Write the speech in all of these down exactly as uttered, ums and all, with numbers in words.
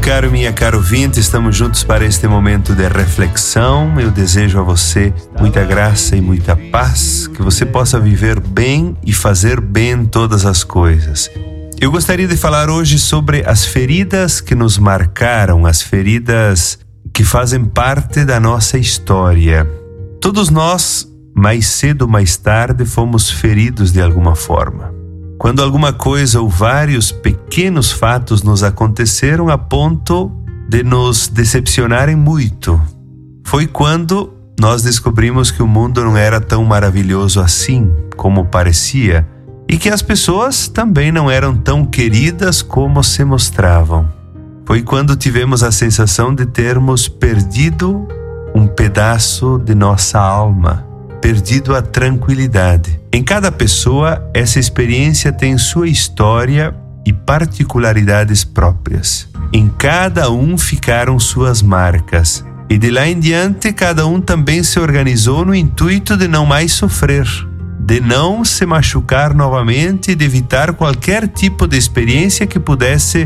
caro, minha caro ouvinte, estamos juntos para este momento de reflexão. Eu desejo a você muita graça e muita paz, que você possa viver bem e fazer bem todas as coisas. Eu gostaria de falar hoje sobre as feridas que nos marcaram, as feridas que fazem parte da nossa história. Todos nós, mais cedo ou mais tarde, fomos feridos de alguma forma. Quando alguma coisa ou vários pequenos fatos nos aconteceram a ponto de nos decepcionarem muito. Foi quando nós descobrimos que o mundo não era tão maravilhoso assim como parecia e que as pessoas também não eram tão queridas como se mostravam. Foi quando tivemos a sensação de termos perdido um pedaço de nossa alma, perdido a tranquilidade. Em cada pessoa, essa experiência tem sua história e particularidades próprias. Em cada um ficaram suas marcas. E de lá em diante, cada um também se organizou no intuito de não mais sofrer, de não se machucar novamente e de evitar qualquer tipo de experiência que pudesse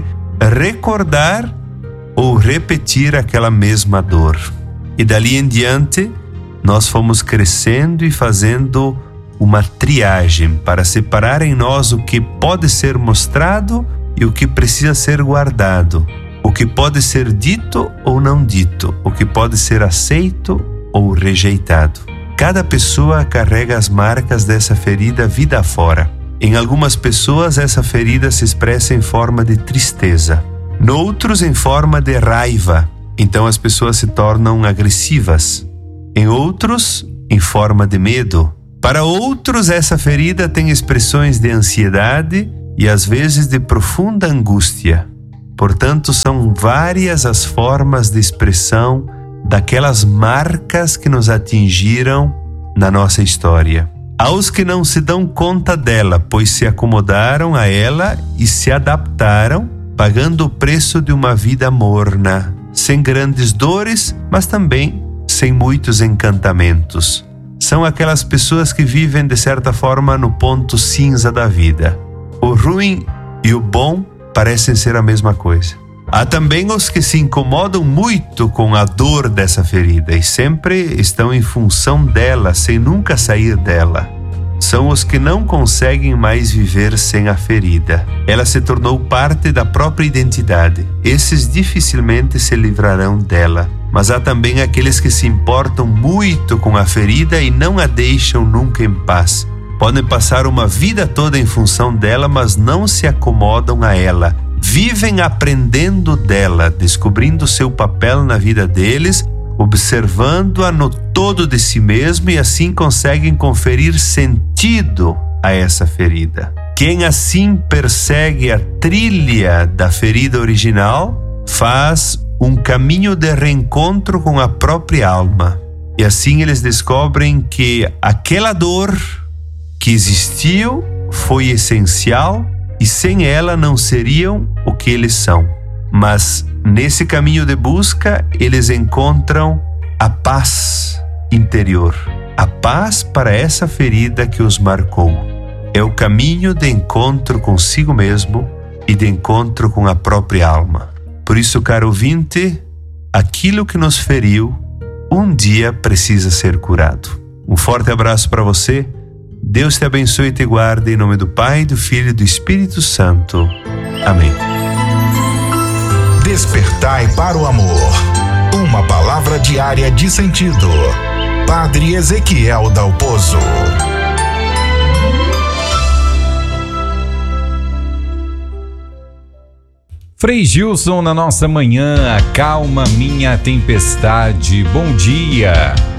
recordar ou repetir aquela mesma dor. E dali em diante, nós fomos crescendo e fazendo uma triagem para separar em nós o que pode ser mostrado e o que precisa ser guardado, o que pode ser dito ou não dito, o que pode ser aceito ou rejeitado. Cada pessoa carrega as marcas dessa ferida vida afora. Em algumas pessoas, essa ferida se expressa em forma de tristeza, noutros em forma de raiva, então as pessoas se tornam agressivas. Em outros, em forma de medo. Para outros, essa ferida tem expressões de ansiedade e às vezes de profunda angústia. Portanto, são várias as formas de expressão daquelas marcas que nos atingiram na nossa história. Há os que não se dão conta dela, pois se acomodaram a ela e se adaptaram, pagando o preço de uma vida morna, sem grandes dores, mas também sem muitos encantamentos. São aquelas pessoas que vivem de certa forma no ponto cinza da vida. O ruim e o bom parecem ser a mesma coisa. Há também os que se incomodam muito com a dor dessa ferida e sempre estão em função dela, sem nunca sair dela. São os que não conseguem mais viver sem a ferida. Ela se tornou parte da própria identidade. Esses dificilmente se livrarão dela. Mas há também aqueles que se importam muito com a ferida e não a deixam nunca em paz. Podem passar uma vida toda em função dela, mas não se acomodam a ela. Vivem aprendendo dela, descobrindo seu papel na vida deles, observando-a no todo de si mesmo e assim conseguem conferir sentido a essa ferida. Quem assim persegue a trilha da ferida original faz um caminho de reencontro com a própria alma. E assim eles descobrem que aquela dor que existiu foi essencial e sem ela não seriam o que eles são. Mas nesse caminho de busca, eles encontram a paz interior. A paz para essa ferida que os marcou. É o caminho de encontro consigo mesmo e de encontro com a própria alma. Por isso, caro ouvinte, aquilo que nos feriu, um dia precisa ser curado. Um forte abraço para você. Deus te abençoe e te guarde em nome do Pai, do Filho e do Espírito Santo. Amém. Despertai para o amor. Uma palavra diária de sentido. Padre Ezequiel Dalpozo. Frei Gilson na nossa manhã, acalma minha tempestade. Bom dia.